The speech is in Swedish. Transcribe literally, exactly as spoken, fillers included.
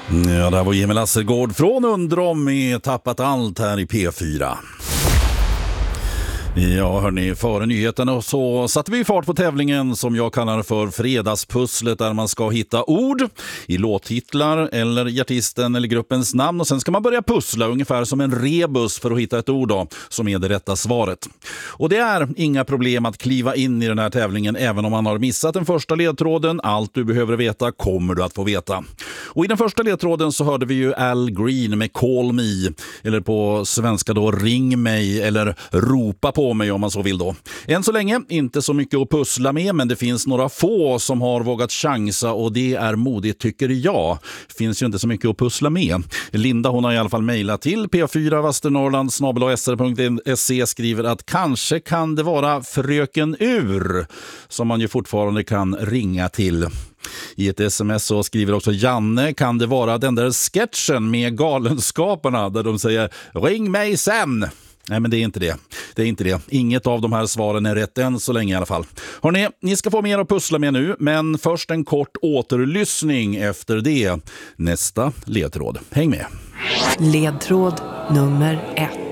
Ja, där var Emil Assergård från Undrom med Tappat allt här i P fyra. Ja, hörni, före nyheterna så satte vi fart på tävlingen som jag kallar för fredagspusslet, där man ska hitta ord i låttitlar eller i artisten eller gruppens namn, och sen ska man börja pussla ungefär som en rebus för att hitta ett ord då, som är det rätta svaret. Och det är inga problem att kliva in i den här tävlingen även om man har missat den första ledtråden. Allt du behöver veta kommer du att få veta. Och i den första ledtråden så hörde vi ju Al Green med Call Me, eller på svenska då Ring mig eller Ropa på mig om man så vill då. Än så länge inte så mycket att pussla med, men det finns några få som har vågat chansa, och det är modigt tycker jag. Finns ju inte så mycket att pussla med. Linda, hon har i alla fall mejlat till p fyra vasternorrland snabel-a s r punkt se, skriver att kanske kan det vara Fröken Ur som man ju fortfarande kan ringa till. I ett sms så skriver också Janne, kan det vara den där sketchen med Galenskaparna där de säger ring mig sen? Nej, men det är inte det. Det är inte det. Inget av de här svaren är rätt än så länge i alla fall. Hörrni, ni ska få mer att pussla med nu, men först en kort återlyssning efter det. Nästa ledtråd. Häng med. Ledtråd nummer ett.